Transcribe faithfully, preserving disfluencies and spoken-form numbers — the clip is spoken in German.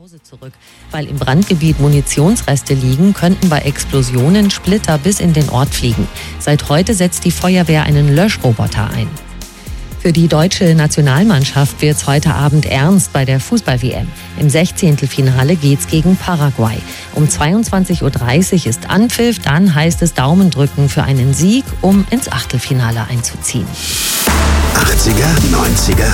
Hause zurück. Weil im Brandgebiet Munitionsreste liegen, könnten bei Explosionen Splitter bis in den Ort fliegen. Seit heute setzt die Feuerwehr einen Löschroboter ein. Für die deutsche Nationalmannschaft wird's heute Abend ernst bei der Fußball-W M. Im Sechzehntelfinale geht's gegen Paraguay. Um zweiundzwanzig Uhr dreißig ist Anpfiff, dann heißt es Daumen drücken für einen Sieg, um ins Achtelfinale einzuziehen. achtziger, neunziger